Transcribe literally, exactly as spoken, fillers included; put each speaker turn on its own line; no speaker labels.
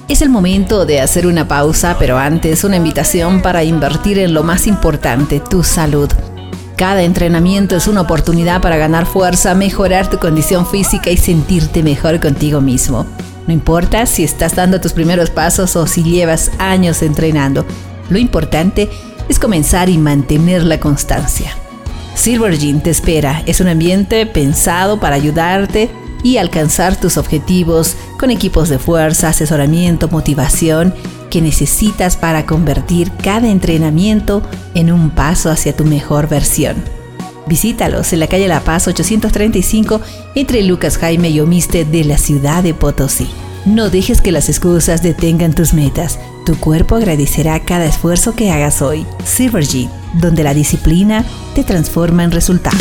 Es el momento de hacer una pausa, pero antes una invitación para invertir en lo más importante, tu salud. Cada entrenamiento es una oportunidad para ganar fuerza, mejorar tu condición física y sentirte mejor contigo mismo. No importa si estás dando tus primeros pasos o si llevas años entrenando. Lo importante es comenzar y mantener la constancia. Silver Gym te espera. Es un ambiente pensado para ayudarte y alcanzar tus objetivos con equipos de fuerza, asesoramiento, motivación que necesitas para convertir cada entrenamiento en un paso hacia tu mejor versión. Visítalos en la calle La Paz ochocientos treinta y cinco entre Lucas Jaime y Omiste de la ciudad de Potosí. No dejes que las excusas detengan tus metas. Tu cuerpo agradecerá cada esfuerzo que hagas hoy. Silver Gym, donde la disciplina te transforma en resultados.